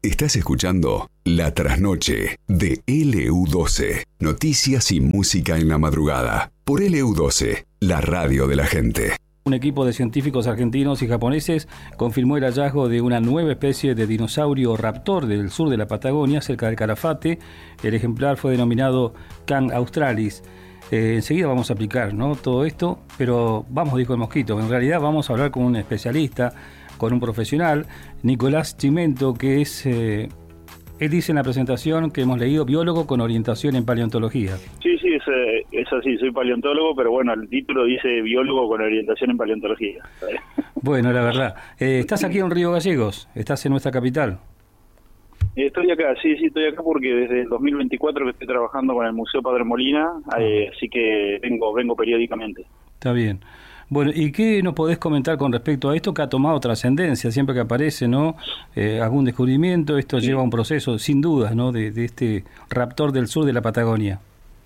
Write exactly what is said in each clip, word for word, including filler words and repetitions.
Estás escuchando La Trasnoche de L U doce. Noticias y música en la madrugada. Por L U doce, la radio de la gente. Un equipo de científicos argentinos y japoneses confirmó el hallazgo de una nueva especie de dinosaurio raptor del sur de la Patagonia, cerca del Calafate. El ejemplar fue denominado Can australis. Eh, enseguida vamos a aplicar, ¿no?, todo esto, pero vamos, dijo el Mosquito. En realidad vamos a hablar con un especialista, con un profesional, Nicolás Chimento, que es, eh, él dice en la presentación que hemos leído, biólogo con orientación en paleontología. Sí, sí, es, es así, soy paleontólogo, pero bueno, el título dice biólogo con orientación en paleontología. Bueno, la verdad. Eh, ¿Estás aquí en Río Gallegos? ¿Estás en nuestra capital? Estoy acá, sí, sí, estoy acá porque desde el dos mil veinticuatro que estoy trabajando con el Museo Padre Molina, eh, así que vengo, vengo periódicamente. Está bien. Bueno, ¿y qué nos podés comentar con respecto a esto que ha tomado trascendencia siempre que aparece, ¿no? Eh, algún descubrimiento, esto sí. Lleva un proceso, sin dudas, ¿no?, de, de este raptor del sur de la Patagonia.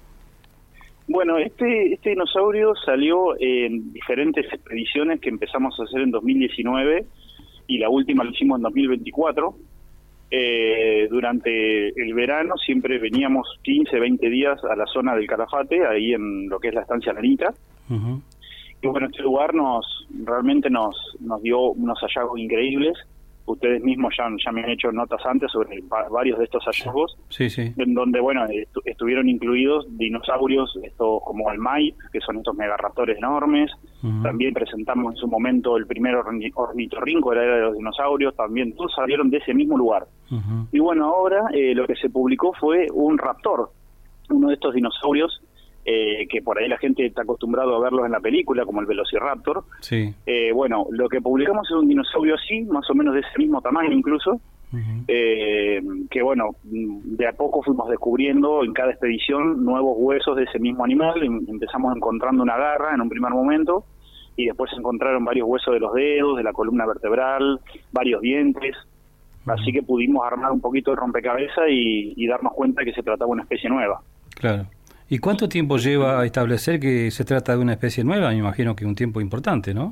Bueno, este, este dinosaurio salió en diferentes expediciones que empezamos a hacer en dos mil diecinueve y la última lo hicimos en dos mil veinticuatro. Eh, durante el verano siempre veníamos quince, veinte días a la zona del Calafate, ahí en lo que es la estancia Lanita. Uh-huh. Y bueno, este lugar nos realmente nos nos dio unos hallazgos increíbles. Ustedes mismos ya, ya me han hecho notas antes sobre varios de estos hallazgos, sí, sí. En donde bueno estu estuvieron incluidos dinosaurios, estos como el Mai, que son estos megaraptores enormes. Uh-huh. También presentamos en su momento el primer ornitorrinco de la era de los dinosaurios, también todos salieron de ese mismo lugar. Uh-huh. Y bueno, ahora eh, lo que se publicó fue un raptor, uno de estos dinosaurios Eh, que por ahí la gente está acostumbrado a verlos en la película, como el Velociraptor. Sí. Eh, bueno, lo que publicamos es un dinosaurio así, más o menos de ese mismo tamaño incluso, uh-huh. eh, que bueno, de a poco fuimos descubriendo en cada expedición nuevos huesos de ese mismo animal. Empezamos encontrando una garra en un primer momento, y después se encontraron varios huesos de los dedos, de la columna vertebral, varios dientes. Uh-huh. Así que pudimos armar un poquito el rompecabezas y, y darnos cuenta que se trataba de una especie nueva. Claro. ¿Y cuánto tiempo lleva a establecer que se trata de una especie nueva? Me imagino que un tiempo importante, ¿no?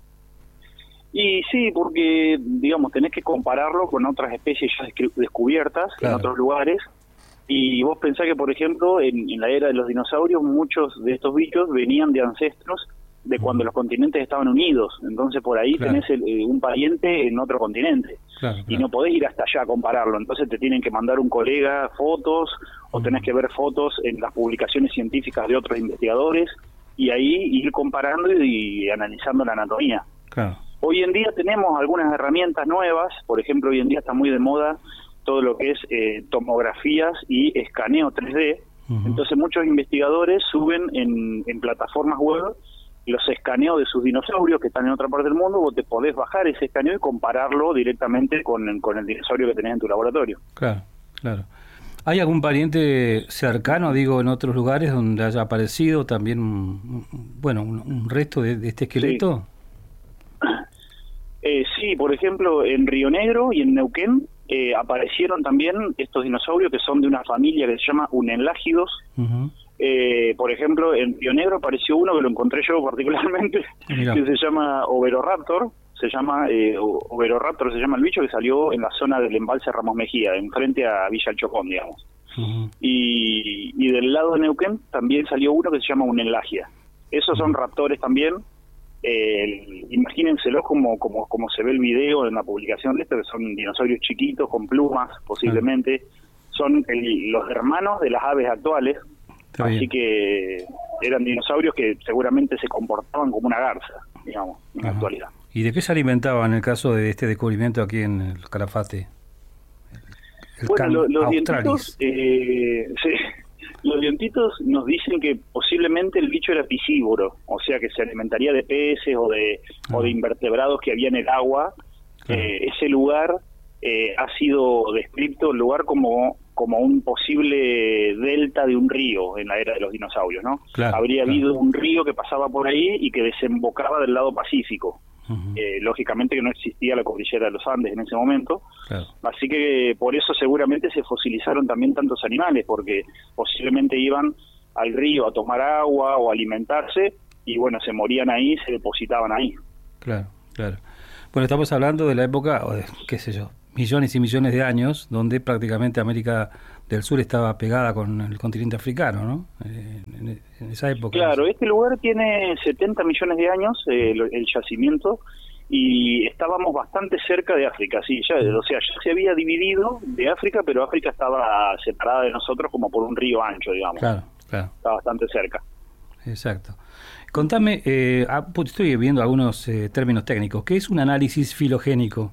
Y sí, porque, digamos, tenés que compararlo con otras especies ya descubiertas, claro, en otros lugares. Y vos pensás que, por ejemplo, en, en la era de los dinosaurios, muchos de estos bichos venían de ancestros de cuando uh-huh. los continentes estaban unidos. Entonces, por ahí claro. tenés el, eh, un pariente en otro continente. Claro, claro. Y no podés ir hasta allá a compararlo. Entonces te tienen que mandar un colega fotos, o tenés que ver fotos en las publicaciones científicas de otros investigadores, y ahí ir comparando y, y analizando la anatomía. Claro. Hoy en día tenemos algunas herramientas nuevas. Por ejemplo, hoy en día está muy de moda todo lo que es eh, tomografías y escaneo tres D. Uh-huh. Entonces muchos investigadores suben en, en plataformas web los escaneos de sus dinosaurios que están en otra parte del mundo. Vos te podés bajar ese escaneo y compararlo directamente con, con el dinosaurio que tenés en tu laboratorio. Claro, claro. ¿Hay algún pariente cercano, digo, en otros lugares donde haya aparecido también, bueno, un, un resto de, de este esqueleto? Sí. Eh, sí, por ejemplo, en Río Negro y en Neuquén eh, aparecieron también estos dinosaurios que son de una familia que se llama Unenlágidos. Uh-huh. Eh, por ejemplo, en Río Negro apareció uno que lo encontré yo particularmente, Mirá. que se llama Oberoraptor. Se llama eh, Oberoraptor, se llama el bicho, que salió en la zona del embalse Ramos Mejía, enfrente a Villa El Chocón, digamos. Uh-huh. y, y del lado de Neuquén también salió uno que se llama Unenlagia. Esos uh-huh. son raptores también. Eh, imagínenselos como, como como se ve el video en la publicación de esto, que son dinosaurios chiquitos con plumas, posiblemente. Uh-huh. Son el, los hermanos de las aves actuales. Está así bien. Que eran dinosaurios que seguramente se comportaban como una garza, digamos, en la actualidad. ¿Y de qué se alimentaban en el caso de este descubrimiento aquí en el Calafate? El bueno, lo, los dientitos, eh, sí, los dientitos nos dicen que posiblemente el bicho era piscívoro, o sea que se alimentaría de peces o de ah. o de invertebrados que había en el agua. Claro. Eh, ese lugar eh, ha sido descrito el lugar como como un posible delta de un río en la era de los dinosaurios, ¿no? Claro, Habría claro. habido un río que pasaba por ahí y que desembocaba del lado Pacífico. Uh-huh. Eh, lógicamente que no existía la cordillera de los Andes en ese momento, claro. así que por eso seguramente se fosilizaron también tantos animales, porque posiblemente iban al río a tomar agua o a alimentarse, y bueno, se morían ahí, se depositaban ahí. Claro, claro. Bueno, estamos hablando de la época, qué sé yo, millones y millones de años, donde prácticamente América del Sur estaba pegada con el continente africano, ¿no? Eh, en, en esa época. Claro, este lugar tiene setenta millones de años, eh, el, el yacimiento, y estábamos bastante cerca de África, sí, ya, o sea, ya se había dividido de África, pero África estaba separada de nosotros como por un río ancho, digamos. Claro, claro. Está bastante cerca. Exacto. Contame, eh, estoy viendo algunos eh, términos técnicos. ¿Qué es un análisis filogénico?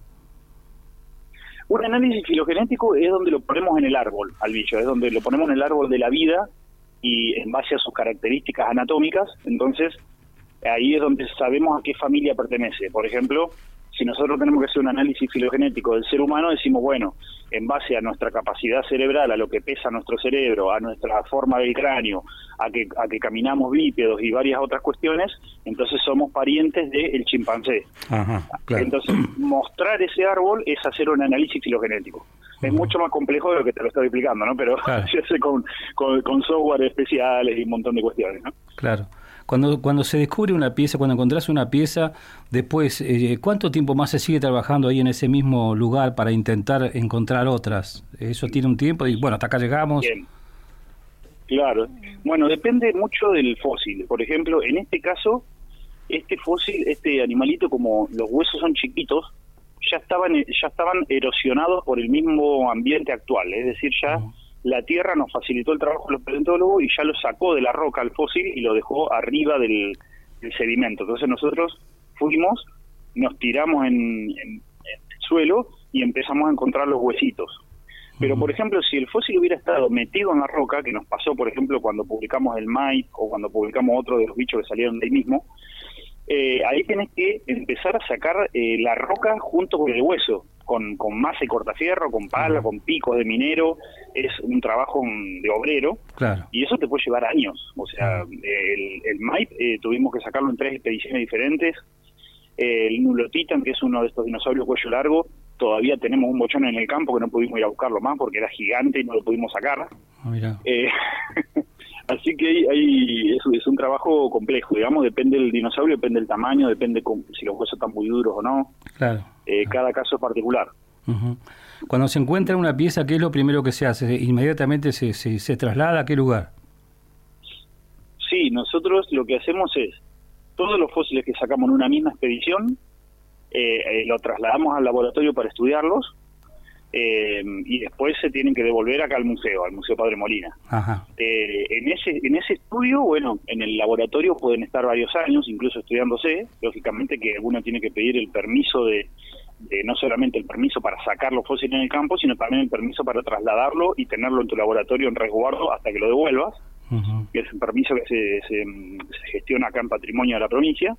Un análisis filogenético es donde lo ponemos en el árbol al bicho, es donde lo ponemos en el árbol de la vida y en base a sus características anatómicas, entonces ahí es donde sabemos a qué familia pertenece. Por ejemplo, si nosotros tenemos que hacer un análisis filogenético del ser humano, decimos, bueno, en base a nuestra capacidad cerebral, a lo que pesa nuestro cerebro, a nuestra forma del cráneo, a que a que caminamos bípedos y varias otras cuestiones, entonces somos parientes del chimpancé. Ajá, claro. Entonces, mostrar ese árbol es hacer un análisis filogenético. Es uh-huh. mucho más complejo de lo que te lo estoy explicando, ¿no? Pero claro. se hace con, con, con software especiales y un montón de cuestiones, ¿no? Claro. Cuando cuando se descubre una pieza, cuando encontrás una pieza, después, eh, ¿cuánto tiempo más se sigue trabajando ahí en ese mismo lugar para intentar encontrar otras? ¿Eso tiene un tiempo? Y bueno, hasta acá llegamos. Bien. Claro. Bueno, depende mucho del fósil. Por ejemplo, en este caso, este fósil, este animalito, como los huesos son chiquitos, ya estaban ya estaban erosionados por el mismo ambiente actual. Es decir, ya... Uh-huh. La Tierra nos facilitó el trabajo de los paleontólogos y ya lo sacó de la roca al fósil y lo dejó arriba del, del sedimento. Entonces nosotros fuimos, nos tiramos en, en, en el suelo y empezamos a encontrar los huesitos. Pero, por ejemplo, si el fósil hubiera estado metido en la roca, que nos pasó, por ejemplo, cuando publicamos el Maipe o cuando publicamos otro de los bichos que salieron de ahí mismo, eh, ahí tenés que empezar a sacar eh, la roca junto con el hueso. Con, con masa y cortafierro, con pala, con picos de minero, es un trabajo de obrero, claro. Y eso te puede llevar años. O sea, el, el Maipe eh, tuvimos que sacarlo en tres expediciones diferentes. El Nulotitan, que es uno de estos dinosaurios cuello largo, todavía tenemos un bochón en el campo que no pudimos ir a buscarlo más porque era gigante y no lo pudimos sacar. Oh, mira. Eh, así que hay, hay, es, es un trabajo complejo, digamos, depende del dinosaurio, depende del tamaño, depende con, si los huesos están muy duros o no. Claro. Eh, cada caso es particular. Uh-huh. Cuando se encuentra una pieza, ¿qué es lo primero que se hace? ¿Inmediatamente se, se, se traslada a qué lugar? Sí, nosotros lo que hacemos es, todos los fósiles que sacamos en una misma expedición, eh, eh, lo trasladamos al laboratorio para estudiarlos, eh, y después se tienen que devolver acá al museo, al Museo Padre Molina. Ajá. Eh, en ese en ese estudio, bueno, en el laboratorio pueden estar varios años, incluso estudiándose, lógicamente que uno tiene que pedir el permiso de, de no solamente el permiso para sacar los fósiles en el campo, sino también el permiso para trasladarlo y tenerlo en tu laboratorio en resguardo hasta que lo devuelvas, uh-huh. que es un permiso que se, se, se gestiona acá en Patrimonio de la provincia.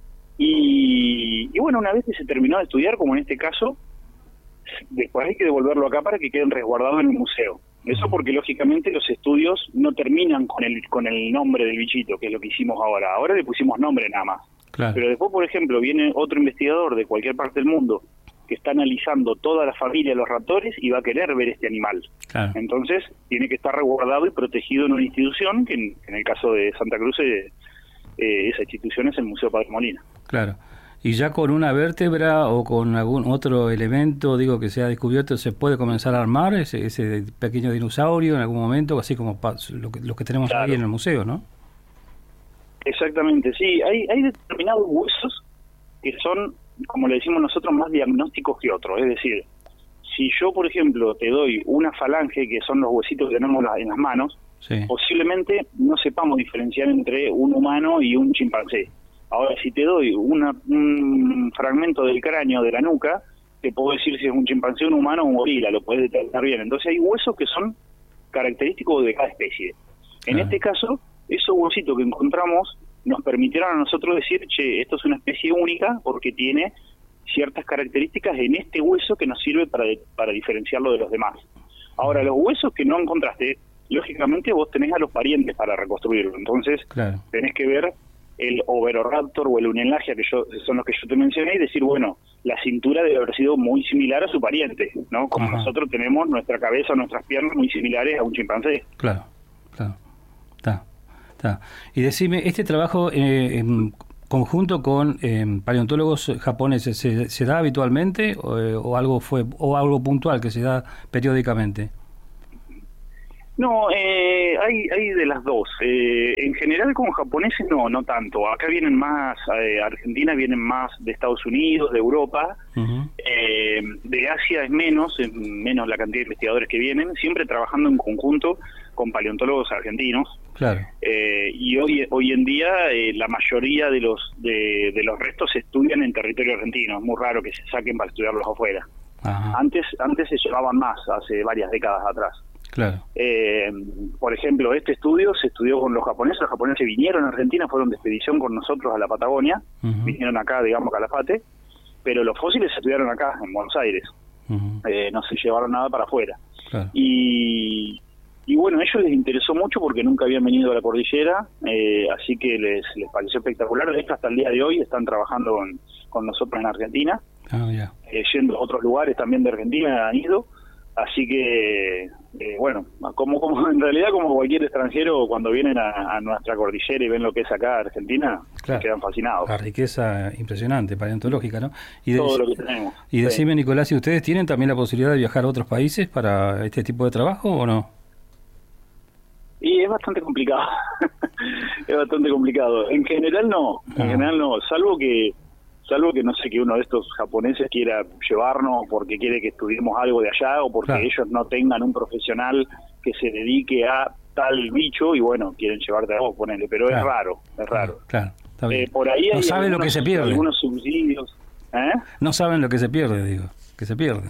Y, y bueno, una vez que se terminó de estudiar, como en este caso, después hay que devolverlo acá para que queden resguardados en el museo. Eso porque lógicamente los estudios no terminan con el con el nombre del bichito, que es lo que hicimos ahora. Ahora le pusimos nombre nada más. Claro. Pero después, por ejemplo, viene otro investigador de cualquier parte del mundo que está analizando toda la familia de los raptores y va a querer ver este animal. Claro. Entonces tiene que estar resguardado y protegido en una institución, que en, en el caso de Santa Cruz, eh, eh, esa institución es el Museo Padre Molina. Claro. Y ya con una vértebra o con algún otro elemento, digo, que se ha descubierto, ¿se puede comenzar a armar ese, ese pequeño dinosaurio en algún momento, así como pa, lo, que, lo que tenemos claro. ahí en el museo, ¿no? Exactamente, sí. Hay, hay determinados huesos que son, como le decimos nosotros, más diagnósticos que otros. Es decir, si yo, por ejemplo, te doy una falange, que son los huesitos que tenemos en las manos, sí. posiblemente no sepamos diferenciar entre un humano y un chimpancé. Ahora, si te doy una, un fragmento del cráneo de la nuca, te puedo decir si es un chimpancé, un humano o un gorila, lo puedes detectar bien. Entonces hay huesos que son característicos de cada especie. En ah. este caso, esos huesitos que encontramos nos permitieron a nosotros decir, che, esto es una especie única porque tiene ciertas características en este hueso que nos sirve para, para diferenciarlo de los demás. Ahora, los huesos que no encontraste, lógicamente vos tenés a los parientes para reconstruirlo. Entonces, claro. tenés que ver el Oviraptor o el Unenlagia, que yo son los que yo te mencioné, y decir, bueno, la cintura debe haber sido muy similar a su pariente, ¿no? Como Ajá. nosotros tenemos nuestra cabeza o nuestras piernas muy similares a un chimpancé. Claro, claro. Está, está. Y decime, este trabajo, eh, conjunto con eh, paleontólogos japoneses, ¿se, se da habitualmente o, eh, o algo fue o algo puntual que se da periódicamente? No, eh, hay, hay de las dos. Eh, en general con japoneses no, no tanto. Acá vienen más, eh, Argentina vienen más de Estados Unidos, de Europa. Uh-huh. eh, de Asia es menos, es menos la cantidad de investigadores que vienen, siempre trabajando en conjunto con paleontólogos argentinos. Claro. Eh, y hoy hoy en día eh, la mayoría de los de, de los restos se estudian en territorio argentino. Es muy raro que se saquen para estudiarlos afuera. Uh-huh. Antes antes se llevaban más, hace varias décadas atrás. Claro. Eh, por ejemplo, este estudio se estudió con los japoneses. Los japoneses vinieron a Argentina, fueron de expedición con nosotros a la Patagonia, uh-huh. vinieron acá, digamos, a Calafate, pero los fósiles se estudiaron acá, en Buenos Aires. Uh-huh. Eh, no se llevaron nada para afuera. Claro. Y, y bueno, a ellos les interesó mucho porque nunca habían venido a la cordillera, eh, así que les, les pareció espectacular. De hecho, hasta el día de hoy están trabajando con, con nosotros en Argentina, oh, yeah. eh, yendo a otros lugares también de Argentina, han ido. Así que, eh, bueno, como como en realidad como cualquier extranjero, cuando vienen a, a nuestra cordillera y ven lo que es acá Argentina, claro, quedan fascinados. La riqueza impresionante, paleontológica, ¿no? Y de, todo lo que tenemos. Y decime, sí. Nicolás, ¿y ustedes tienen también la posibilidad de viajar a otros países para este tipo de trabajo o no? Y es bastante complicado, es bastante complicado. En general no, en ah. general no, salvo que... salvo que no sé, que uno de estos japoneses quiera llevarnos porque quiere que estudiemos algo de allá o porque claro. ellos no tengan un profesional que se dedique a tal bicho y bueno, quieren llevarte a vos, ponele, pero claro. es raro, es raro. Claro, está bien. Eh, por ahí no hay saben algunos, lo que se pierde. Algunos subsidios. ¿Eh? No saben lo que se pierde, digo, que se pierde.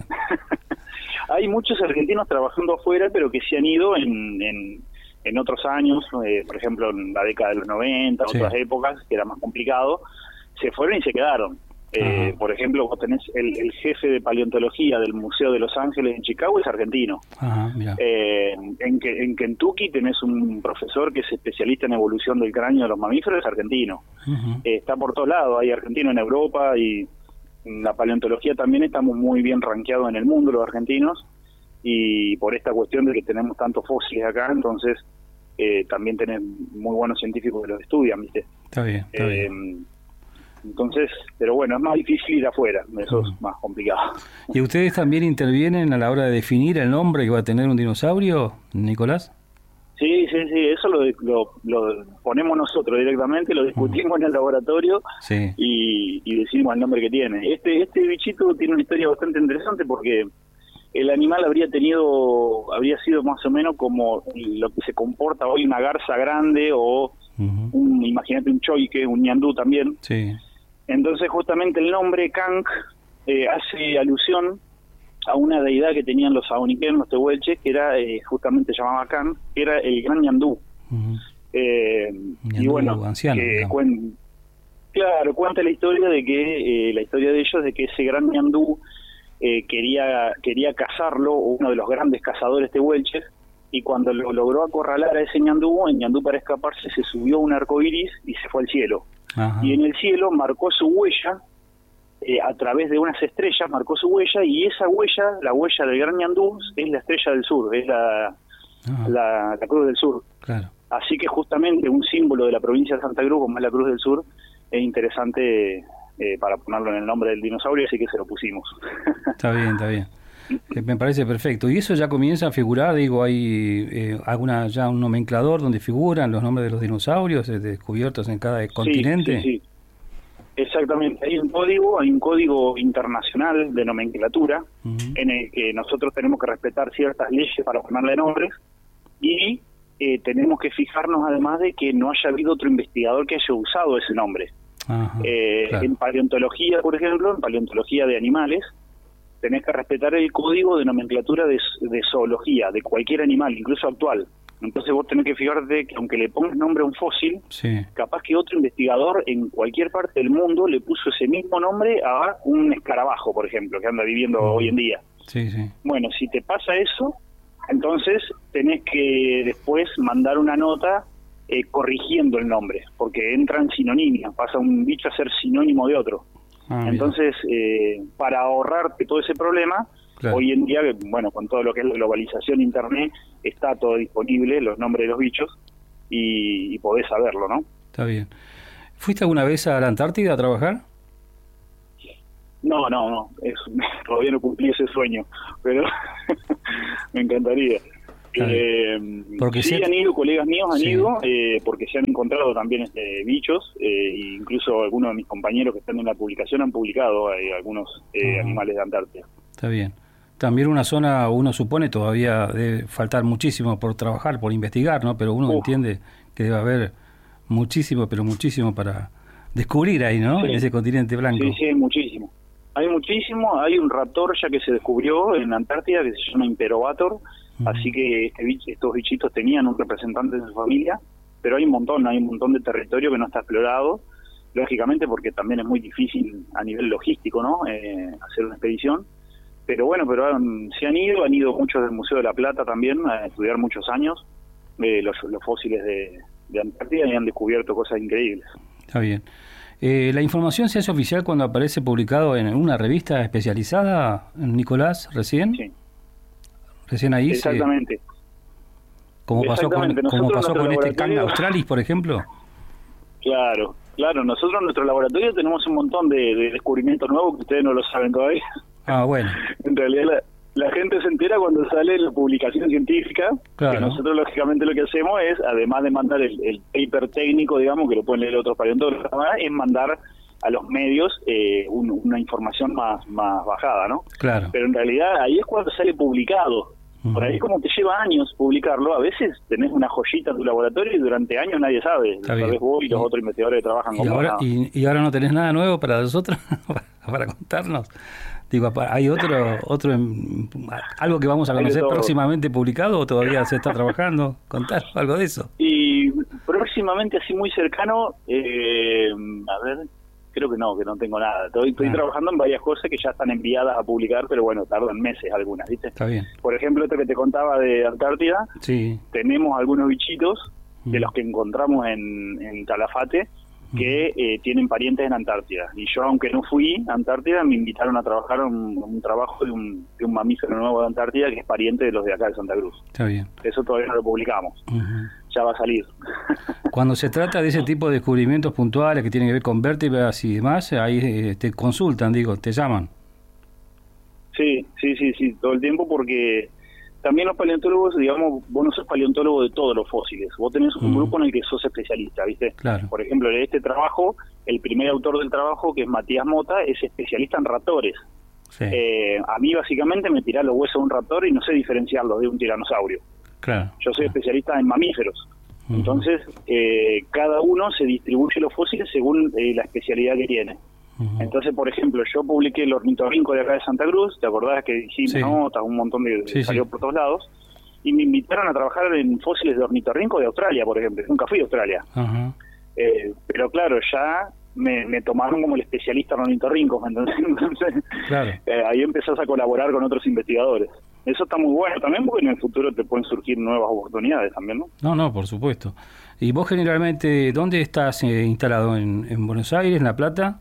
Hay muchos argentinos trabajando afuera, pero que se han ido en, en, en otros años, eh, por ejemplo en la década de los noventa, sí. otras épocas, que era más complicado. Se fueron y se quedaron. Eh, por ejemplo, vos tenés el, el jefe de paleontología del Museo de Los Ángeles en Chicago, es argentino. Ajá, eh, en, en Kentucky tenés un profesor que es especialista en evolución del cráneo de los mamíferos, es argentino. Uh-huh. Eh, está por todos lados, hay argentinos en Europa y en la paleontología también estamos muy bien rankeados en el mundo los argentinos, y por esta cuestión de que tenemos tantos fósiles acá, entonces eh, también tenés muy buenos científicos que los estudian, ¿viste? Está bien, está eh, bien. Entonces, pero bueno, es más difícil ir afuera, eso es más complicado. ¿Y ustedes también intervienen a la hora de definir el nombre que va a tener un dinosaurio, Nicolás? Sí, sí, sí, eso lo, lo, lo ponemos nosotros directamente, lo discutimos uh-huh. en el laboratorio sí. y, y decimos el nombre que tiene. Este este bichito tiene una historia bastante interesante porque el animal habría tenido, habría sido más o menos como lo que se comporta hoy una garza grande o uh-huh. un, imagínate un choique, un ñandú también. Sí. Entonces justamente el nombre Kank eh, hace alusión a una deidad que tenían los Aoniquén, los tehuelches, que era eh, justamente llamaba Kan, que era el gran ñandú. Uh-huh. eh, ñandú y bueno, anciano, que cuen, claro, cuenta la historia de que, eh, la historia de ellos, de que ese gran ñandú eh, quería, quería cazarlo, uno de los grandes cazadores tehuelches, y cuando lo logró acorralar a ese ñandú, el ñandú para escaparse se subió a un arco iris y se fue al cielo. Ajá. Y en el cielo marcó su huella, eh, a través de unas estrellas marcó su huella, y esa huella, la huella del gran ñandú, es la estrella del sur, es la, la, la Cruz del Sur. Claro. Así que justamente un símbolo de la provincia de Santa Cruz, como es la Cruz del Sur, es interesante eh, para ponerlo en el nombre del dinosaurio, así que se lo pusimos. Está bien, está bien. Me parece perfecto. Y eso ya comienza a figurar, digo, hay eh, alguna ya un nomenclador donde figuran los nombres de los dinosaurios eh, descubiertos en cada sí, continente. Sí, sí. Exactamente. Hay un código, hay un código internacional de nomenclatura uh-huh. en el que nosotros tenemos que respetar ciertas leyes para ponerle nombres y eh, tenemos que fijarnos además de que no haya habido otro investigador que haya usado ese nombre. Uh-huh, eh, claro. En paleontología, por ejemplo, en paleontología de animales, tenés que respetar el código de nomenclatura de, de zoología, de cualquier animal, incluso actual. Entonces vos tenés que fijarte que aunque le pongas nombre a un fósil, sí. capaz que otro investigador en cualquier parte del mundo le puso ese mismo nombre a un escarabajo, por ejemplo, que anda viviendo uh-huh. hoy en día. Sí, sí. Bueno, si te pasa eso, entonces tenés que después mandar una nota eh, corrigiendo el nombre, porque entra en sinonimia, pasa un bicho a ser sinónimo de otro. Ah, entonces, eh, para ahorrarte todo ese problema, claro. hoy en día, bueno, con todo lo que es la globalización, internet, está todo disponible, los nombres de los bichos, y, y podés saberlo, ¿no? Está bien. ¿Fuiste alguna vez a la Antártida a trabajar? No, no, no, es, todavía no cumplí ese sueño, pero me encantaría. Eh, porque sí, si... han ido, colegas míos han sí. ido, eh, porque se han encontrado también este, bichos, eh, incluso algunos de mis compañeros que están en la publicación han publicado eh, algunos eh, uh-huh. animales de Antártida. Está bien. También una zona, uno supone, todavía debe faltar muchísimo por trabajar, por investigar, ¿no? Pero uno uh. entiende que debe haber muchísimo, pero muchísimo para descubrir ahí, ¿no? Sí. En ese continente blanco. Sí, sí, hay muchísimo. Hay muchísimo, hay un raptor ya que se descubrió en Antártida que se llama Imperobator, uh-huh. así que este bich, estos bichitos tenían un representante en su familia, pero hay un montón, hay un montón de territorio que no está explorado, lógicamente porque también es muy difícil a nivel logístico, ¿no? Eh, hacer una expedición, pero bueno, pero um, se han ido, han ido muchos del Museo de la Plata también a estudiar muchos años eh, los, los fósiles de, de Antártida y han descubierto cosas increíbles. Está bien. Eh, ¿La información se hace oficial cuando aparece publicado en una revista especializada, Nicolás, recién? Sí. Recién ahí. Exactamente. Se, como pasó con, como pasó con este Kang Australis, por ejemplo. Claro, claro. Nosotros en nuestro laboratorio tenemos un montón de, de descubrimientos nuevos que ustedes no lo saben todavía. Ah, bueno. En realidad la, la gente se entera cuando sale la publicación científica, claro. que nosotros lógicamente lo que hacemos es, además de mandar el, el paper técnico, digamos, que lo pueden leer otros paleontólogos, es mandar a los medios eh, un, una información más, más bajada, ¿no? Claro. Pero en realidad ahí es cuando sale publicado. Uh-huh. Por ahí como te lleva años publicarlo, a veces tenés una joyita en tu laboratorio y durante años nadie sabe. Lo sabés vos y los y, otros investigadores que trabajan y con ahora, vos. Y, y ahora no tenés nada nuevo para nosotros, para contarnos. Digo, ¿hay otro, otro algo que vamos a conocer próximamente publicado o todavía se está trabajando? ¿Contar algo de eso? Y próximamente, así muy cercano, eh, a ver, creo que no, que no tengo nada. Estoy, estoy ah. trabajando en varias cosas que ya están enviadas a publicar, pero bueno, tardan meses algunas, ¿viste? Está bien. Por ejemplo, esto que te contaba de Antártida, sí. tenemos algunos bichitos mm. de los que encontramos en, en Calafate, que eh, tienen parientes en Antártida. Y yo, aunque no fui a Antártida, me invitaron a trabajar un, un trabajo de un, de un mamífero nuevo de Antártida que es pariente de los de acá de Santa Cruz. Está bien. Eso todavía no lo publicamos. Uh-huh. Ya va a salir. Cuando se trata de ese tipo de descubrimientos puntuales que tienen que ver con vértebras y demás, ahí eh, te consultan, digo, te llaman. Sí, sí, sí, sí, todo el tiempo, porque también los paleontólogos, digamos, vos no sos paleontólogo de todos los fósiles, vos tenés un mm. grupo en el que sos especialista, ¿viste? Claro. Por ejemplo, en este trabajo, el primer autor del trabajo, que es Matías Mota, es especialista en raptores. Sí. Eh, a mí básicamente me tirá los huesos de un raptor y no sé diferenciarlos de un tiranosaurio. Claro. Yo soy claro. especialista en mamíferos. Mm. Entonces, eh, cada uno se distribuye los fósiles según eh, la especialidad que tiene. Uh-huh. Entonces, por ejemplo, yo publiqué el ornitorrinco de acá de Santa Cruz, ¿te acordás que hicimos sí. notas, un montón de, de sí, salió sí. por todos lados? Y me invitaron a trabajar en fósiles de ornitorrinco de Australia, por ejemplo. Nunca fui a Australia. Uh-huh. Eh, pero claro, ya me, me tomaron como el especialista en ornitorrincos, entonces, entonces claro. eh, ahí empezás a colaborar con otros investigadores. Eso está muy bueno también, porque en el futuro te pueden surgir nuevas oportunidades también, ¿no? No, no, por supuesto. ¿Y vos generalmente dónde estás eh, instalado? ¿En, ¿En Buenos Aires, en La Plata?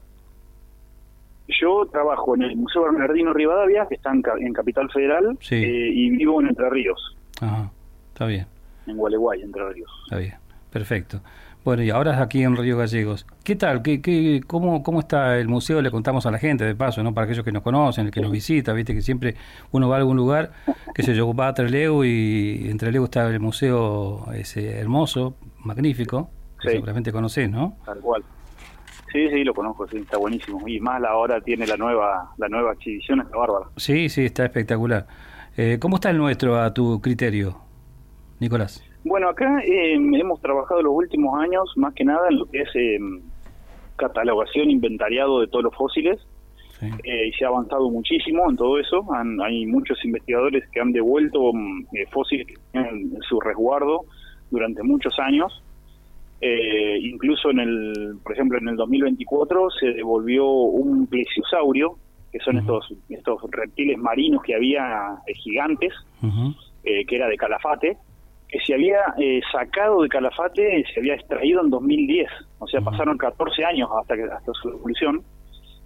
Yo trabajo en el Museo Bernardino Rivadavia, que está en, en Capital Federal, sí. eh, y vivo en Entre Ríos. Ajá, está bien. En Gualeguay, Entre Ríos. Está bien, perfecto. Bueno, y ahora es aquí en Río Gallegos. ¿Qué tal? ¿Qué, qué, cómo, ¿Cómo está el museo? Le contamos a la gente, de paso, ¿no? Para aquellos que nos conocen, el que sí. nos visita, viste que siempre uno va a algún lugar, qué sé yo, va a Trelew y en Trelew está el museo ese hermoso, magnífico, que sí. seguramente conocés, ¿no? Tal cual. Sí, sí, lo conozco, sí, está buenísimo. Y más ahora tiene la nueva la nueva exhibición, está bárbara. Sí, sí, está espectacular. Eh, ¿Cómo está el nuestro a tu criterio, Nicolás? Bueno, acá eh, hemos trabajado los últimos años, más que nada, en lo que es eh, catalogación, inventariado de todos los fósiles. Sí. Eh, y se ha avanzado muchísimo en todo eso. Han, hay muchos investigadores que han devuelto eh, fósiles que tienen en su resguardo durante muchos años. Eh, incluso en el, por ejemplo, en el dos mil veinticuatro se devolvió un plesiosaurio, que son uh-huh. estos estos reptiles marinos que había eh, gigantes, uh-huh. eh, que era de Calafate, que se había eh, sacado de Calafate, se había extraído en dos mil diez, o sea, uh-huh. pasaron catorce años hasta que hasta su devolución.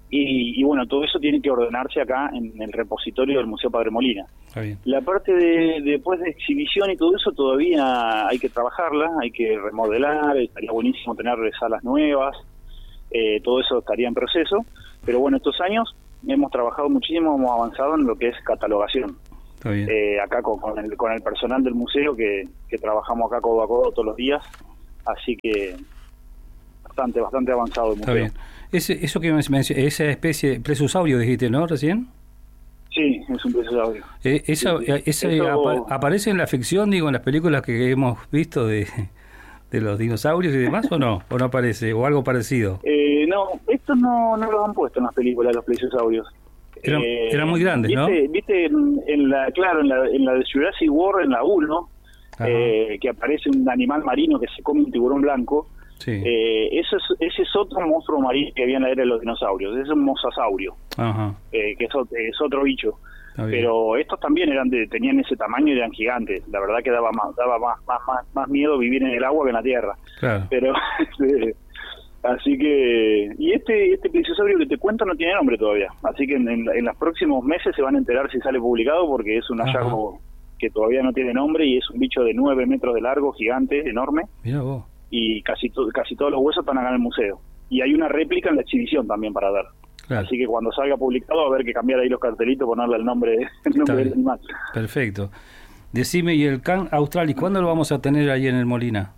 Y, y bueno, todo eso tiene que ordenarse acá en el repositorio del Museo Padre Molina. Está bien. La parte de después de exhibición y todo eso todavía hay que trabajarla, hay que remodelar, estaría buenísimo tener salas nuevas, eh, todo eso estaría en proceso, pero bueno, estos años hemos trabajado muchísimo, hemos avanzado en lo que es catalogación. Está bien. Eh, acá con, con, el, con el personal del museo que, que trabajamos acá codo a codo todos los días, así que bastante, bastante avanzado el museo. Está bien. Ese, eso que me mencioné, esa especie de plesiosaurio dijiste, ¿no? Recién. Sí, es un plesiosaurio. Eh, esa, sí, sí. esa Eso... apa ¿Aparece en la ficción, digo, en las películas que hemos visto de, de los dinosaurios y demás, o no? ¿O no aparece? ¿O algo parecido? Eh, no, estos no, no los han puesto en las películas, los plesiosaurios. Eran, eh, eran muy grandes, ¿no? Viste, viste en, en la, claro, en la, en la de Jurassic World, en la uno, eh, que aparece un animal marino que se come un tiburón blanco. Sí. Eh, eso es, ese es otro monstruo marino que había en la era de los dinosaurios. Ese es un mosasaurio, Ajá. Eh, que es, es otro bicho. Pero estos también eran de, tenían ese tamaño y eran gigantes. La verdad que daba más daba más más, más, más miedo vivir en el agua que en la tierra. Claro. Pero este, así que y este este plesiosaurio que te cuento no tiene nombre todavía. Así que en, en, en los próximos meses se van a enterar si sale publicado, porque es un hallazgo Ajá. que todavía no tiene nombre y es un bicho de nueve metros de largo, gigante, enorme. Mirá vos. Y casi to, casi todos los huesos están acá en el museo. Y hay una réplica en la exhibición también para ver. Claro. Así que cuando salga publicado, a haber que cambiar ahí los cartelitos, ponerle el nombre, el nombre del animal. Perfecto. Decime, ¿y el Can Australis cuándo lo vamos a tener ahí en el Molina?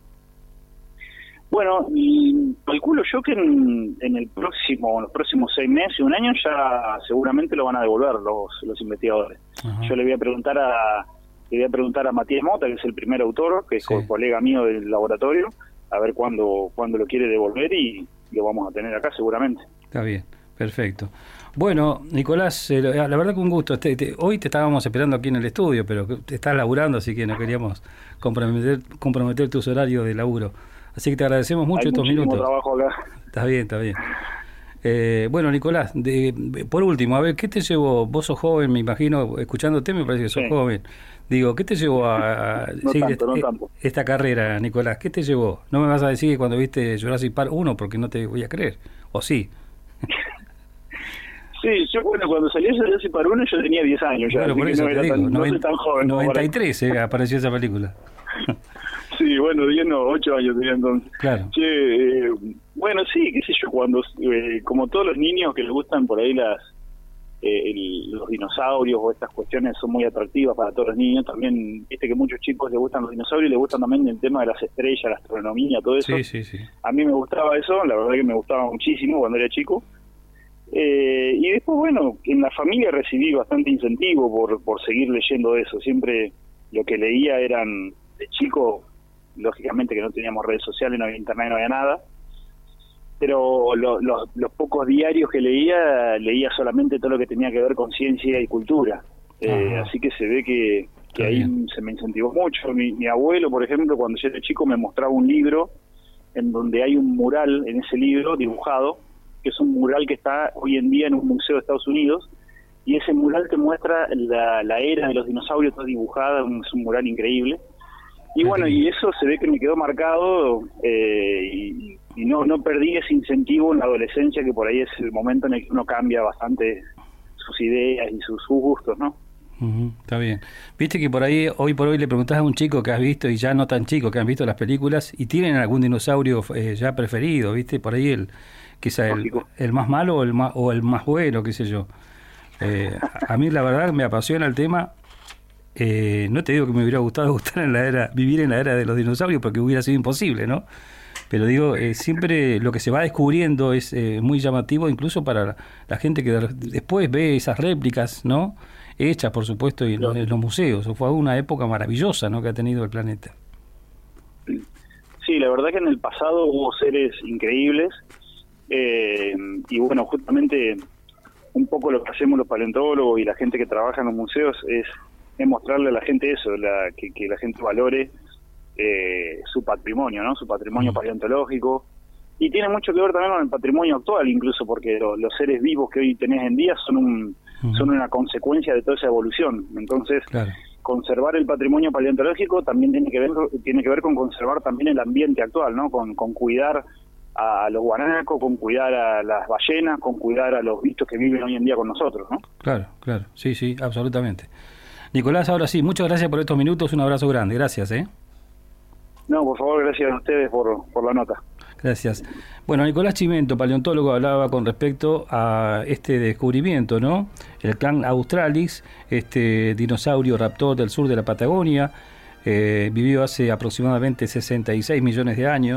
Bueno, y calculo yo que en, en el próximo, en los próximos seis meses, un año, ya seguramente lo van a devolver los, los investigadores. Ajá. Yo le voy a preguntar a le voy a preguntar a Matías Mota, que es el primer autor, que es sí. colega mío del laboratorio, a ver cuándo, cuándo lo quiere devolver y lo vamos a tener acá seguramente. Está bien, perfecto. Bueno, Nicolás, eh, la verdad que un gusto. Te, te, hoy te estábamos esperando aquí en el estudio, pero te estás laburando, así que no queríamos comprometer, comprometer tus horarios de laburo. Así que te agradecemos mucho Hay estos minutos. Trabajo acá. Está bien, está bien. Eh, bueno, Nicolás, de, por último, a ver, ¿qué te llevó? Vos sos joven, me imagino, escuchándote me parece que sos sí. joven. Digo, ¿qué te llevó a, a no seguir tanto, este, no tanto. esta carrera, Nicolás? ¿Qué te llevó? No me vas a decir que cuando viste Jurassic Park uno, porque no te voy a creer, ¿o sí? Sí, yo bueno, cuando salió Jurassic Park uno yo tenía diez años ya, bueno, por eso no te era digo, tan, noventa, no soy tan joven. noventa y tres eh, apareció esa película. Sí, bueno, diez no, ocho años tenía entonces. Claro. Che, eh, bueno, sí, qué sé yo, cuando, eh, como todos los niños que les gustan por ahí las eh, el, los dinosaurios o estas cuestiones son muy atractivas para todos los niños, también, viste que muchos chicos les gustan los dinosaurios y les gustan también el tema de las estrellas, la astronomía, todo eso. Sí, sí, sí. A mí me gustaba eso, la verdad que me gustaba muchísimo cuando era chico. Eh, y después, bueno, en la familia recibí bastante incentivo por, por seguir leyendo eso. Siempre lo que leía eran, de chico, lógicamente que no teníamos redes sociales, no había internet, no había nada, pero lo, lo, los pocos diarios que leía, leía solamente todo lo que tenía que ver con ciencia y cultura. Eh, así que se ve que, que ahí bien. Se me incentivó mucho. Mi, mi abuelo, por ejemplo, cuando yo era chico me mostraba un libro en donde hay un mural en ese libro dibujado, que es un mural que está hoy en día en un museo de Estados Unidos, y ese mural te muestra la, la era de los dinosaurios toda dibujada, un, es un mural increíble. Y bueno, y eso se ve que me quedó marcado, eh, y, y no no perdí ese incentivo en la adolescencia, que por ahí es el momento en el que uno cambia bastante sus ideas y sus, sus gustos, ¿no? Uh-huh, está bien. Viste que por ahí, hoy por hoy le preguntás a un chico que has visto, y ya no tan chico, que han visto las películas, y tienen algún dinosaurio eh, ya preferido, ¿viste? Por ahí el quizá el, el más malo o el más, o el más bueno, qué sé yo. Eh, a mí la verdad me apasiona el tema. Eh, no te digo que me hubiera gustado gustar en la era, vivir en la era de los dinosaurios, porque hubiera sido imposible, ¿no? Pero digo, eh, siempre lo que se va descubriendo es eh, muy llamativo, incluso para la, la gente que de, después ve esas réplicas, ¿no? Hechas, por supuesto, en, no. en los museos. Fue una época maravillosa, ¿no?, que ha tenido el planeta. Sí, la verdad que en el pasado hubo seres increíbles, eh, y bueno, justamente un poco lo que hacemos los paleontólogos y la gente que trabaja en los museos es, es mostrarle a la gente eso, la, que, que la gente valore eh, su patrimonio, ¿no? Su patrimonio paleontológico. Y tiene mucho que ver también con el patrimonio actual, incluso porque lo, los seres vivos que hoy tenés en día son un uh-huh. son una consecuencia de toda esa evolución. Entonces, claro. conservar el patrimonio paleontológico también tiene que ver tiene que ver con conservar también el ambiente actual, ¿no? Con, con cuidar a los guanacos, con cuidar a las ballenas, con cuidar a los bichos que viven hoy en día con nosotros, ¿no? Claro, claro, sí, sí, absolutamente. Nicolás, ahora sí, muchas gracias por estos minutos, un abrazo grande, gracias, ¿eh? No, por favor, gracias a ustedes por, por la nota. Gracias. Bueno, Nicolás Chimento, paleontólogo, hablaba con respecto a este descubrimiento, ¿no? El Can Australis, este dinosaurio raptor del sur de la Patagonia, eh, vivió hace aproximadamente sesenta y seis millones de años.